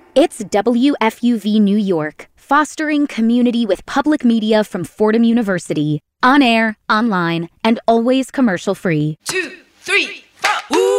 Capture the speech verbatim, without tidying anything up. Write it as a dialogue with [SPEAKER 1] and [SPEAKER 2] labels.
[SPEAKER 1] It's W F U V New York, fostering community with public media from Fordham University. On air, online, and always commercial-free.
[SPEAKER 2] Two, three, four. Ooh.